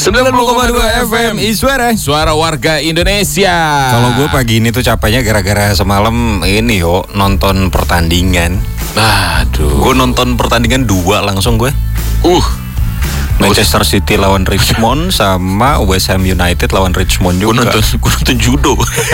90,2 FM Iswara, suara warga Indonesia. Kalau gue pagi ini tuh capeknya gara-gara semalam ini nonton pertandingan. Aduh. Gue nonton pertandingan 2 langsung gue. Manchester City lawan Richmond sama West Ham United lawan Richmond juga. Gue nonton judo.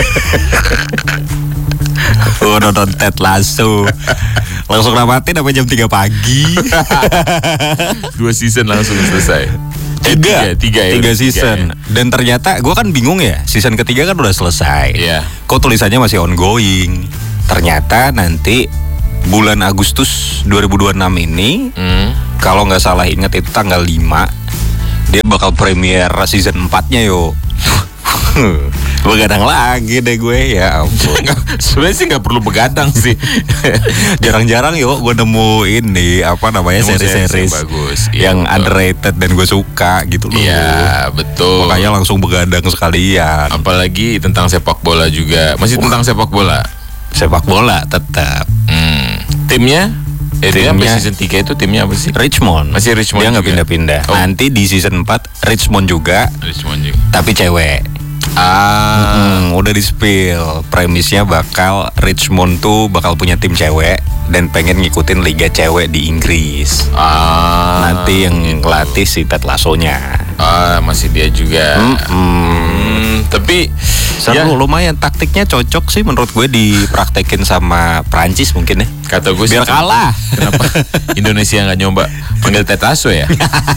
Gue nonton Ted Lasso. Langsung namatin sampai jam 3 pagi. 2 season langsung selesai. Tiga season. Dan ternyata gue kan bingung ya, season ketiga kan udah selesai. Iya. Kok tulisannya masih ongoing? Ternyata nanti bulan Agustus 2026 ini, kalau nggak salah ingat itu tanggal 5, dia bakal premier season 4-nya yo. Begadang lagi deh gue, ya ampun. Sebenarnya sih nggak perlu begadang sih. Jarang-jarang yuk gue nemu ini seri-seri bagus yang underrated dan gue suka gitu loh. Iya betul. Makanya langsung begadang sekalian. Apalagi tentang sepak bola juga. Masih tentang sepak bola. Sepak bola tetap. Timnya sampai season 3 itu timnya apa sih? Richmond. Masih Richmond. Dia nggak pindah-pindah. Nanti di season 4 Richmond juga. Tapi cewek. Udah di-spill. Premisnya bakal Richmond tuh bakal punya tim cewek dan pengen ngikutin liga cewek di Inggris. Nanti yang ngelatih si Ted Lasso-nya. Masih dia juga. Tapi seru, lumayan, taktiknya cocok sih menurut gue dipraktekin sama Prancis mungkin ya. Kata gue biar kalah. Kenapa Indonesia nggak nyoba panggil Ted Lasso ya?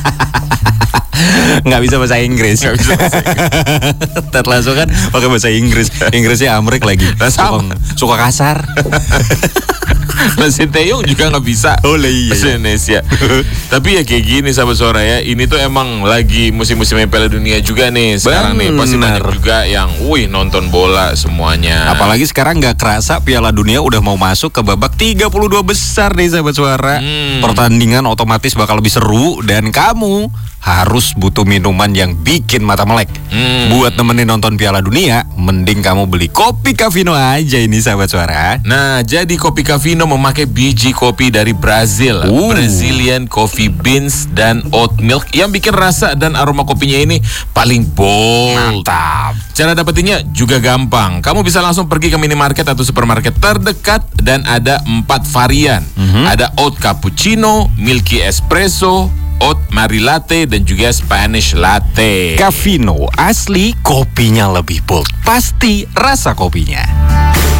Nggak bisa bahasa Inggris. Ted Lasso kan pakai bahasa Inggris. Inggrisnya Amrik lagi. Suka kasar. Mesin Taeyong juga nggak bisa bahasa Indonesia. Tapi ya kayak gini sahabat suara ya, ini tuh emang lagi musim-musim Piala Dunia juga nih sekarang nih. Pasti banyak juga yang nonton bola semuanya. Apalagi sekarang nggak kerasa Piala Dunia udah mau masuk ke babak 32 besar nih sahabat suara. Pertandingan otomatis bakal lebih seru dan kamu harus butuh minuman yang bikin mata melek. Buat nemenin nonton Piala Dunia, mending kamu beli kopi Cafino aja ini sahabat suara. Nah, jadi kopi Cafino memakai biji kopi dari Brazil, Brazilian coffee beans dan oat milk yang bikin rasa dan aroma kopinya ini paling bold. Mantap. Cara dapetinnya juga gampang. Kamu bisa langsung pergi ke minimarket atau supermarket terdekat dan ada 4 varian. Ada oat cappuccino, milky espresso, oat Mari Latte dan juga Spanish Latte. Cafino asli, kopinya lebih bold. Pasti rasa kopinya.